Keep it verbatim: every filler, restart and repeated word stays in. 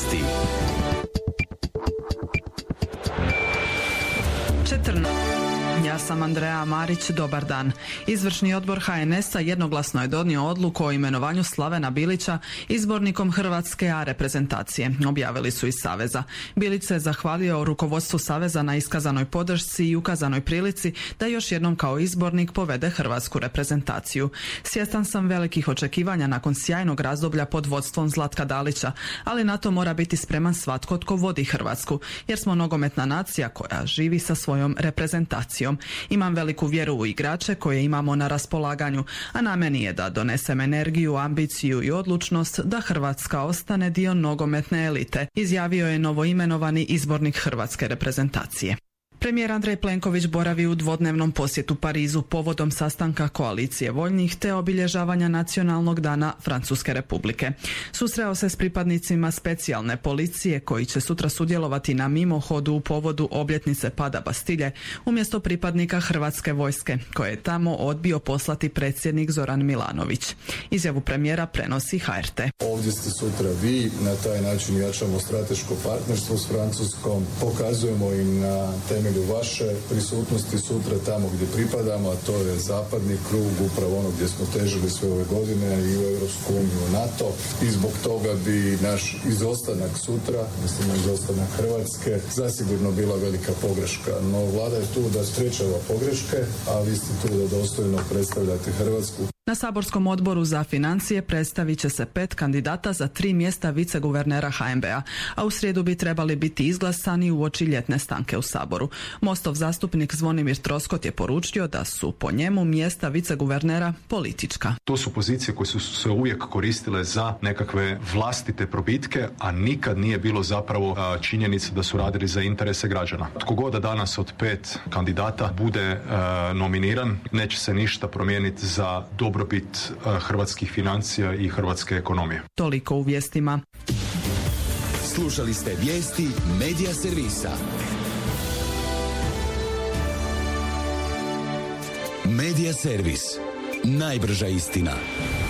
Vijesti. četrnaest. Ja sam Andreja Marić, dobar dan. Izvršni odbor ha en es a jednoglasno je donio odluku o imenovanju Slavena Bilića izbornikom Hrvatske A reprezentacije, objavili su iz Saveza. Bilić se zahvalio rukovodstvu Saveza na iskazanoj podršci i ukazanoj prilici da još jednom kao izbornik povede hrvatsku reprezentaciju. Svjestan sam velikih očekivanja nakon sjajnog razdoblja pod vodstvom Zlatka Dalića, ali na to mora biti spreman svatko tko vodi Hrvatsku, jer smo nogometna nacija koja živi sa svojom reprezentacijom. Imam veliku vjeru u igrače koje imamo na raspolaganju, a na meni je da donesem energiju, ambiciju i odlučnost da Hrvatska ostane dio nogometne elite, izjavio je novoimenovani izbornik hrvatske reprezentacije. Premijer Andrej Plenković boravi u dvodnevnom posjetu Parizu povodom sastanka koalicije voljnih te obilježavanja Nacionalnog dana Francuske Republike. Susreo se s pripadnicima specijalne policije koji će sutra sudjelovati na mimohodu u povodu obljetnice pada Bastilje umjesto pripadnika Hrvatske vojske koje je tamo odbio poslati predsjednik Zoran Milanović. Izjavu premijera prenosi ha er te. Ovdje ste sutra vi, na taj način jačamo strateško partnerstvo s Francuskom, pokazujemo im na temelju vaše prisutnosti sutra tamo gdje pripadamo, a to je zapadni krug, upravo ono gdje smo težili sve ove godine i u Europsku uniju, u NATO, i zbog toga bi naš izostanak sutra, mislim na izostanak Hrvatske, zasigurno bila velika pogreška. No vlada je tu da sprečava pogreške, a vi ste tu da dostojno predstavljate Hrvatsku. Na saborskom odboru za financije predstavit će se pet kandidata za tri mjesta viceguvernera ha en be a, a u srijedu bi trebali biti izglasani uoči ljetne stanke u Saboru. Mostov zastupnik Zvonimir Troskot je poručio da su po njemu mjesta viceguvernera politička. To su pozicije koje su se uvijek koristile za nekakve vlastite probitke, a nikad nije bilo zapravo činjenica da su radili za interese građana. Tko god da danas od pet kandidata bude uh, nominiran, neće se ništa promijeniti za dobro dobrobit hrvatskih financija i hrvatske ekonomije. Toliko u vijestima. Slušali ste vijesti Medija servisa. Medija servis. Najbrža istina.